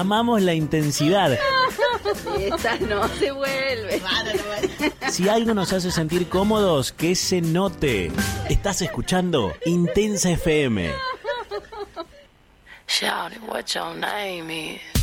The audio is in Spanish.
Amamos la intensidad. Esta no se vuelve. Si algo nos hace sentir cómodos, que se note. Estás escuchando Intensa FM. Shout it, what your name is.